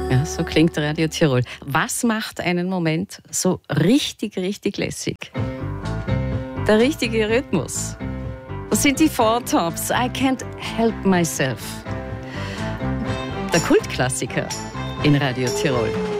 Ja, so klingt Radio Tirol. Was macht einen Moment so richtig, richtig lässig? Der richtige Rhythmus. Das sind die Four Tops. I can't help myself. Der Kultklassiker in Radio Tirol.